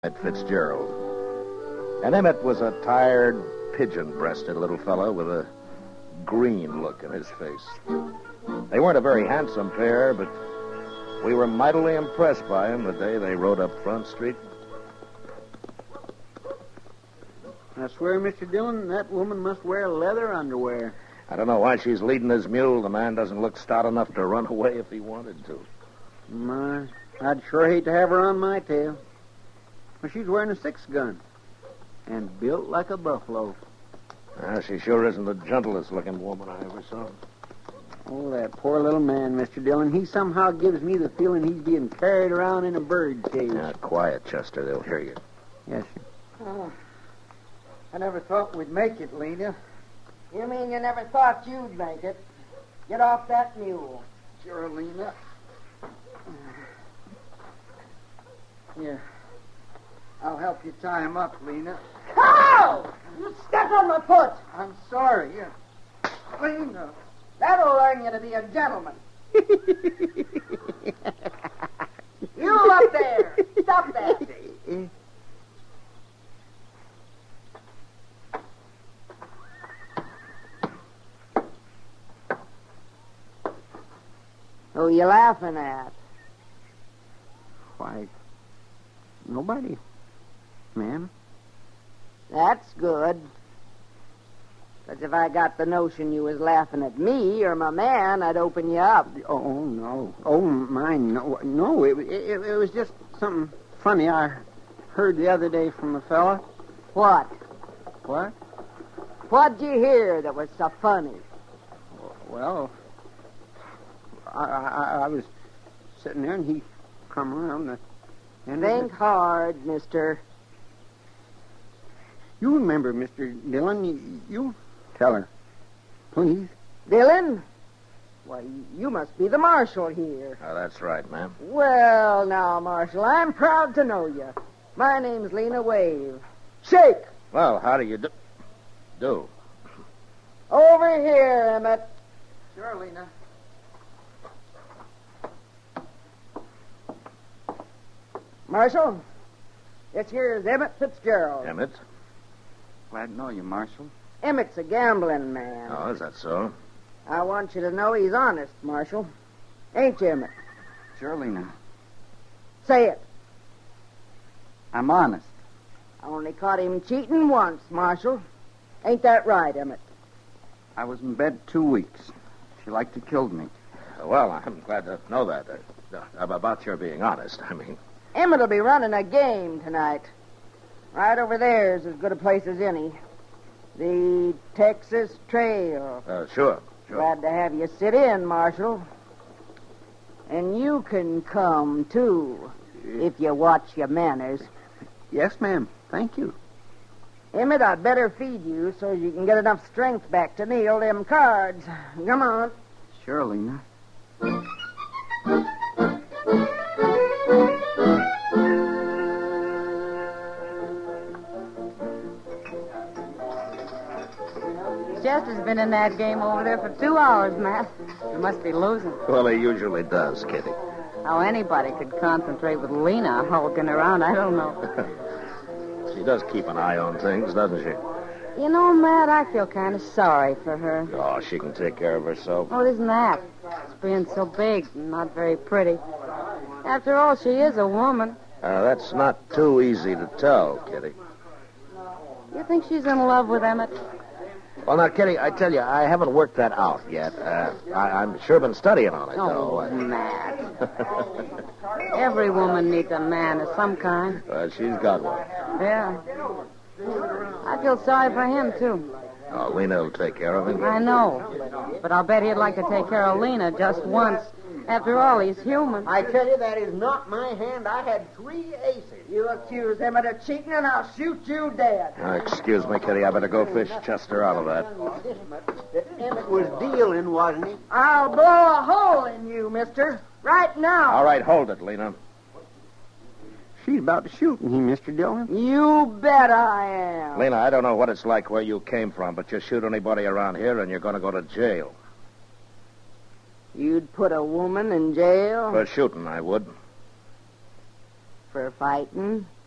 Fitzgerald. And Emmett was a tired, pigeon-breasted little fellow with a green look in his face. They weren't a very handsome pair, but we were mightily impressed by them the day they rode up Front Street. I swear, Mr. Dillon, that woman must wear leather underwear. I don't know why she's leading his mule. The man doesn't look stout enough to run away if he wanted to. My, I'd sure hate to have her on my tail. Well, she's wearing a 6-gun and built like a buffalo. She sure isn't the gentlest-looking woman I ever saw. Oh, that poor little man, Mr. Dillon. He somehow gives me the feeling he's being carried around in a bird cage. Quiet, Chester. They'll hear you. Yes, sir. Oh, I never thought we'd make it, Lena. You mean you never thought you'd make it? Get off that mule. Sure, Lena. Here. I'll help you tie him up, Lena. Ow! You stepped on my foot. I'm sorry. Lena. That'll learn you to be a gentleman. You up there. Stop that. Who you laughing at? Why, nobody, ma'am. That's good. Because if I got the notion you was laughing at me or my man, I'd open you up. Oh, no. Oh, mine, no. No, it was just something funny I heard the other day from a fella. What? What? What'd you hear that was so funny? Well, I was sitting there and he come around the end. Think hard, mister. You remember, Mr. Dillon, you tell her, please. Dillon? Why, you must be the marshal here. Oh, that's right, ma'am. Well, now, Marshal, I'm proud to know you. My name's Lena Wave. Shake! Well, how do you do? Over here, Emmett. Sure, Lena. Marshal, this here's Emmett Fitzgerald. Emmett? Glad to know you, Marshal. Emmett's a gambling man. Oh, is that so? I want you to know he's honest, Marshal. Ain't you, Emmett? Sure, Lena. Say it. I'm honest. I only caught him cheating once, Marshal. Ain't that right, Emmett? I was in bed 2 weeks. She liked to kill me. Well, I'm glad to know that. About your being honest, I mean. Emmett'll be running a game tonight. Right over there is as good a place as any. The Texas Trail. Sure. Glad to have you sit in, Marshal. And you can come, too, if you watch your manners. Yes, ma'am. Thank you. Emmett, I'd better feed you so you can get enough strength back to kneel them cards. Come on. Sure, Lena. Chester's been in that game over there for 2 hours, Matt. He must be losing. Well, he usually does, Kitty. How anybody could concentrate with Lena hulking around, I don't know. She does keep an eye on things, doesn't she? You know, Matt, I feel kind of sorry for her. Oh, she can take care of herself. Oh, it isn't that. It's being so big and not very pretty. After all, she is a woman. That's not too easy to tell, Kitty. You think she's in love with Emmett? Well, now, Kitty, I tell you, I haven't worked that out yet. I'm sure been studying on it, Oh, though. Matt. Every woman needs a man of some kind. She's got one. Yeah. I feel sorry for him, too. Oh, Lena will take care of him. I know. But I'll bet he'd like to take care of Lena just once. After all, he's human. I tell you, that is not my hand. I had 3 aces. You accuse Emmett of cheating, and I'll shoot you dead. Excuse me, Kitty. I better go fish Chester out of that. Emmett was dealing, wasn't he? I'll blow a hole in you, mister. Right now. All right, hold it, Lena. She's about to shoot me, Mr. Dillon. You bet I am. Lena, I don't know what it's like where you came from, but you shoot anybody around here and you're going to go to jail. You'd put a woman in jail? For shooting, I would. For fighting?